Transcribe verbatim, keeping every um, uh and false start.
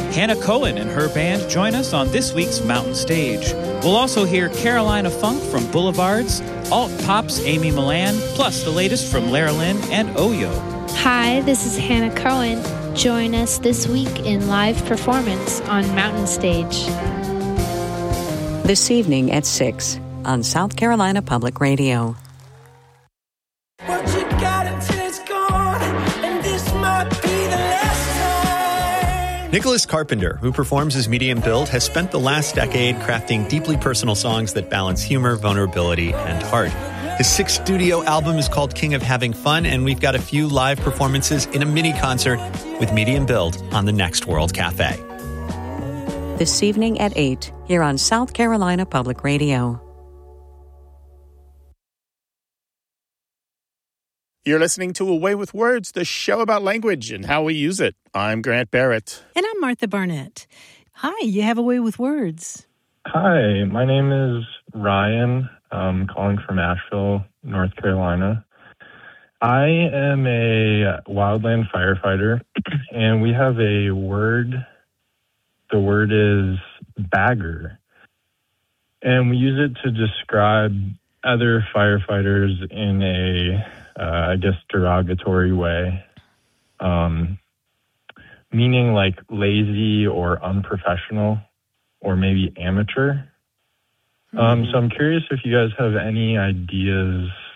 Hannah Cohen and her band join us on this week's Mountain Stage. We'll also hear Carolina Funk from Boulevards, Alt Pop's Amy Milan, plus the latest from Lara Lynn and Oyo. Hi, this is Hannah Cohen. Join us this week in live performance on Mountain Stage. This evening at six on South Carolina Public Radio. What you got until it's gone, and this might be the last time. Nicholas Carpenter, who performs as Medium Build, has spent the last decade crafting deeply personal songs that balance humor, vulnerability, and heart. His sixth studio album is called King of Having Fun, and we've got a few live performances in a mini concert with Medium Build on the Next World Cafe. This evening at eight, here on South Carolina Public Radio. You're listening to Away with Words, the show about language and how we use it. I'm Grant Barrett. And I'm Martha Barnett. Hi, you have A Way with Words. Hi, my name is Ryan. I'm calling from Asheville, North Carolina. I am a wildland firefighter, and we have a word. The word is bagger, and we use it to describe other firefighters in a, uh, I guess, derogatory way, um, meaning like lazy or unprofessional or maybe amateur. Um, so I'm curious if you guys have any ideas